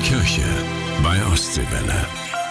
Kirche bei Ostseewelle.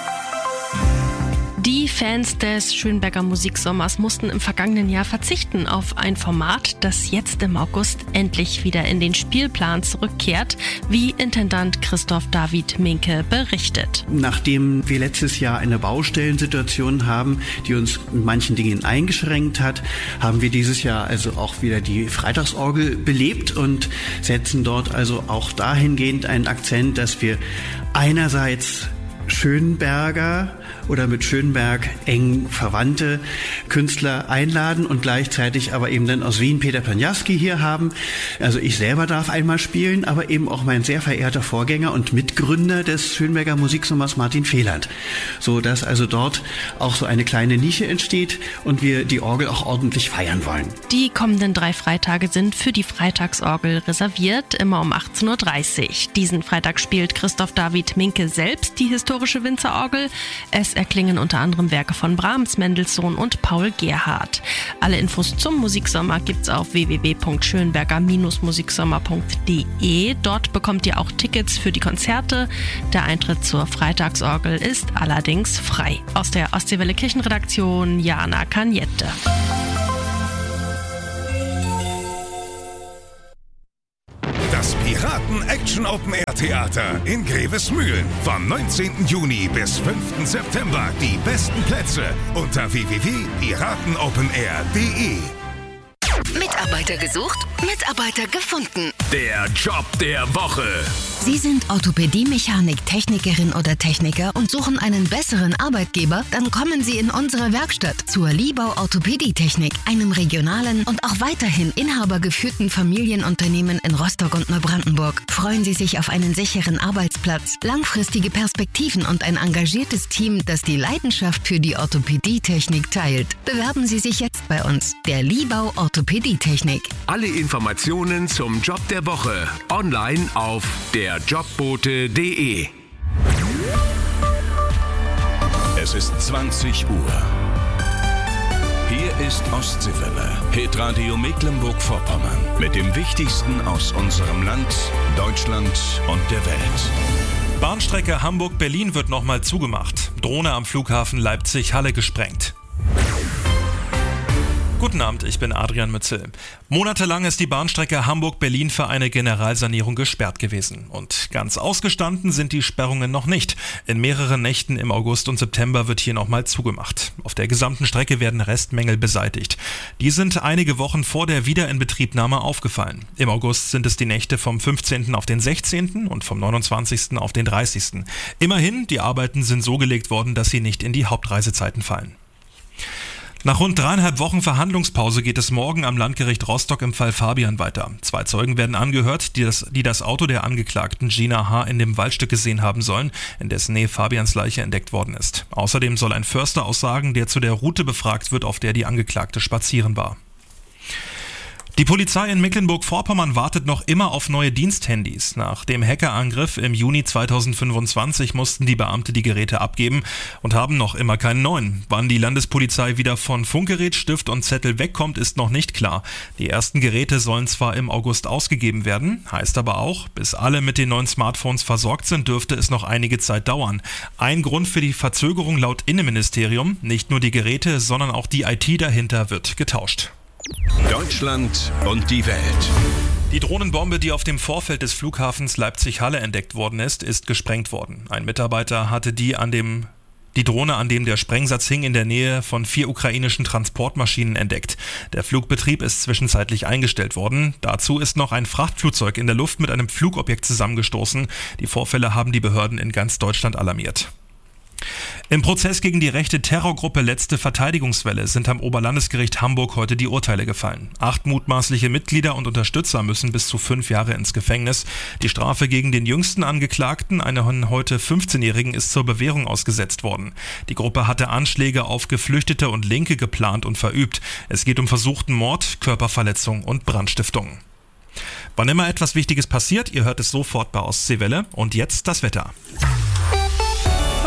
Die Fans des Schönberger Musiksommers mussten im vergangenen Jahr verzichten auf ein Format, das jetzt im August endlich wieder in den Spielplan zurückkehrt, wie Intendant Christoph David Minke berichtet. Nachdem wir letztes Jahr eine Baustellensituation haben, die uns in manchen Dingen eingeschränkt hat, haben wir dieses Jahr also auch wieder die Freitagsorgel belebt und setzen dort also auch dahingehend einen Akzent, dass wir einerseits Schönberger oder mit Schönberg eng verwandte Künstler einladen und gleichzeitig aber eben dann aus Wien Peter Panjawski hier haben. Also ich selber darf einmal spielen, aber eben auch mein sehr verehrter Vorgänger und Mitgründer des Schönberger Musiksommers Martin Fehland. So dass also dort auch so eine kleine Nische entsteht und wir die Orgel auch ordentlich feiern wollen. Die kommenden 3 Freitage sind für die Freitagsorgel reserviert, immer um 18.30 Uhr. Diesen Freitag spielt Christoph David Minke selbst die historische Winzerorgel. Es erklingen unter anderem Werke von Brahms, Mendelssohn und Paul Gerhardt. Alle Infos zum Musiksommer gibt's auf www.schönberger-musiksommer.de. Dort bekommt ihr auch Tickets für die Konzerte. Der Eintritt zur Freitagsorgel ist allerdings frei. Aus der Ostseewelle Kirchenredaktion Jana Cagnette. Das Piraten-Action-Open-Air-Theater in Grevesmühlen. Vom 19. Juni bis 5. September. Die besten Plätze unter www.piratenopenair.de. Mitarbeiter gesucht, Mitarbeiter gefunden. Der Job der Woche. Sie sind Orthopädie-Mechanik, Technikerin oder Techniker und suchen einen besseren Arbeitgeber? Dann kommen Sie in unsere Werkstatt zur Liebau Orthopädie-Technik, einem regionalen und auch weiterhin inhabergeführten Familienunternehmen in Rostock und Neubrandenburg. Freuen Sie sich auf einen sicheren Arbeitsplatz, langfristige Perspektiven und ein engagiertes Team, das die Leidenschaft für die Orthopädie-Technik teilt. Bewerben Sie sich jetzt bei uns, der Liebau Orthopädie-Technik. Alle Informationen zum Job der Woche online auf derjobbote.de. Es ist 20 Uhr. Hier ist Ostseewelle, Hitradio Mecklenburg-Vorpommern mit dem Wichtigsten aus unserem Land, Deutschland und der Welt. Bahnstrecke Hamburg-Berlin wird nochmal zugemacht. Drohne am Flughafen Leipzig-Halle gesprengt. Guten Abend, ich bin Adrian Mützel. Monatelang ist die Bahnstrecke Hamburg-Berlin für eine Generalsanierung gesperrt gewesen. Und ganz ausgestanden sind die Sperrungen noch nicht. In mehreren Nächten im August und September wird hier nochmal zugemacht. Auf der gesamten Strecke werden Restmängel beseitigt. Die sind einige Wochen vor der Wiederinbetriebnahme aufgefallen. Im August sind es die Nächte vom 15. auf den 16. und vom 29. auf den 30. Immerhin, die Arbeiten sind so gelegt worden, dass sie nicht in die Hauptreisezeiten fallen. Nach rund 3,5 Wochen Verhandlungspause geht es morgen am Landgericht Rostock im Fall Fabian weiter. 2 Zeugen werden angehört, die das Auto der Angeklagten Gina H. in dem Waldstück gesehen haben sollen, in dessen Nähe Fabians Leiche entdeckt worden ist. Außerdem soll ein Förster aussagen, der zu der Route befragt wird, auf der die Angeklagte spazieren war. Die Polizei in Mecklenburg-Vorpommern wartet noch immer auf neue Diensthandys. Nach dem Hackerangriff im Juni 2025 mussten die Beamte die Geräte abgeben und haben noch immer keinen neuen. Wann die Landespolizei wieder von Funkgerät, Stift und Zettel wegkommt, ist noch nicht klar. Die ersten Geräte sollen zwar im August ausgegeben werden, heißt aber auch, bis alle mit den neuen Smartphones versorgt sind, dürfte es noch einige Zeit dauern. Ein Grund für die Verzögerung laut Innenministerium: nicht nur die Geräte, sondern auch die IT dahinter wird getauscht. Deutschland und die Welt. Die Drohnenbombe, die auf dem Vorfeld des Flughafens Leipzig-Halle entdeckt worden ist gesprengt worden. Ein Mitarbeiter hatte die Drohne, an dem der Sprengsatz hing, in der Nähe von 4 ukrainischen Transportmaschinen entdeckt. Der Flugbetrieb ist zwischenzeitlich eingestellt worden. Dazu ist noch ein Frachtflugzeug in der Luft mit einem Flugobjekt zusammengestoßen. Die Vorfälle haben die Behörden in ganz Deutschland alarmiert. Im Prozess gegen die rechte Terrorgruppe Letzte Verteidigungswelle sind am Oberlandesgericht Hamburg heute die Urteile gefallen. 8 mutmaßliche Mitglieder und Unterstützer müssen bis zu 5 Jahre ins Gefängnis. Die Strafe gegen den jüngsten Angeklagten, einen heute 15-Jährigen, ist zur Bewährung ausgesetzt worden. Die Gruppe hatte Anschläge auf Geflüchtete und Linke geplant und verübt. Es geht um versuchten Mord, Körperverletzung und Brandstiftung. Wann immer etwas Wichtiges passiert, ihr hört es sofort bei Ostseewelle. Und jetzt das Wetter.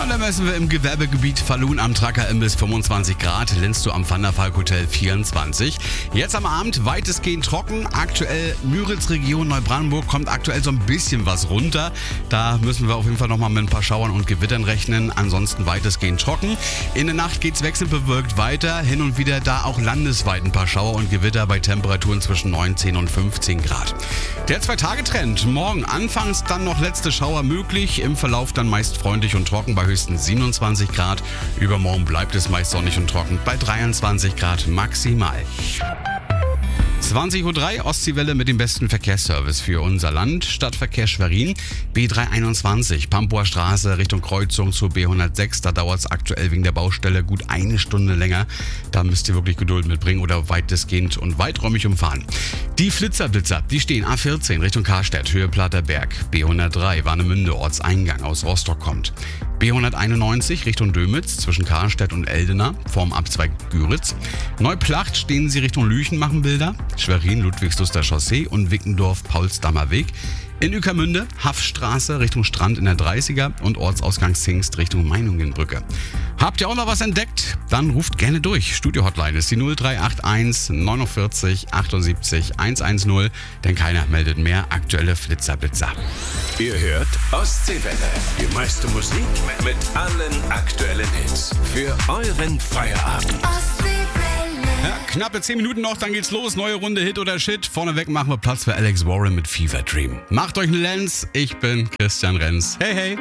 Und dann messen wir im Gewerbegebiet Falun am Tracker Imbiss 25 Grad, Linstow am Van der Valk Hotel 24. Jetzt am Abend weitestgehend trocken. Aktuell Müritz Region Neubrandenburg kommt aktuell so ein bisschen was runter. Da müssen wir auf jeden Fall nochmal mit ein paar Schauern und Gewittern rechnen. Ansonsten weitestgehend trocken. In der Nacht geht's wechselnd bewölkt weiter. Hin und wieder da auch landesweit ein paar Schauer und Gewitter bei Temperaturen zwischen 19 und 15 Grad. Der 2-Tage-Trend. Morgen anfangs dann noch letzte Schauer möglich. Im Verlauf dann meist freundlich und trocken bei höchstens 27 Grad. Übermorgen bleibt es meist sonnig und trocken bei 23 Grad maximal. 20:03 Uhr, Ostseewelle mit dem besten Verkehrsservice für unser Land. Stadtverkehr Schwerin, B321, Pampower Straße Richtung Kreuzung zur B106. Da dauert es aktuell wegen der Baustelle gut eine Stunde länger. Da müsst ihr wirklich Geduld mitbringen oder weitestgehend und weiträumig umfahren. Die Flitzerblitzer, die stehen A14 Richtung Karstedt, Höhe Platterberg. B103, Warnemünde, Ortseingang aus Rostock kommt. B191 Richtung Dömitz zwischen Karstedt und Eldena, vorm Abzweig Güritz. Neuplacht stehen sie Richtung Lüchen, machen Bilder. Schwerin, Ludwigsluster Chaussee und Wickendorf, Paulsdammer Weg. In Ueckermünde, Haffstraße Richtung Strand in der 30er und Ortsausgang Zingst Richtung Meiningenbrücke. Habt ihr auch noch was entdeckt? Dann ruft gerne durch. Studio-Hotline ist die 0381 49 78 110, denn keiner meldet mehr. Aktuelle Flitzerblitzer. Ihr hört Ostseewelle. Die meiste Musik mit allen aktuellen Hits. Für euren Feierabend. Ja, knappe 10 Minuten noch, dann geht's los. Neue Runde Hit oder Shit. Vorneweg machen wir Platz für Alex Warren mit Fever Dream. Macht euch einen Lenz. Ich bin Christian Renz. Hey, hey.